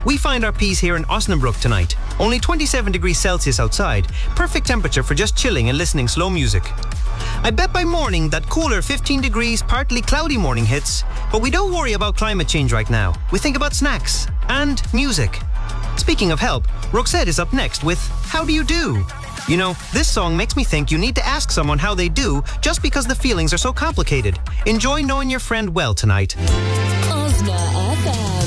We find our peace here in Osnabrück tonight. Only 27 degrees Celsius outside. Perfect temperature for just chilling and listening slow music. I bet by morning that cooler 15 degrees, partly cloudy morning hits. But we don't worry about climate change right now. We think about snacks and music. Speaking of help, Roxette is up next with How Do You Do? You know, this song makes me think you need to ask someone how they do just because the feelings are so complicated. Enjoy knowing your friend well tonight. Osna FM.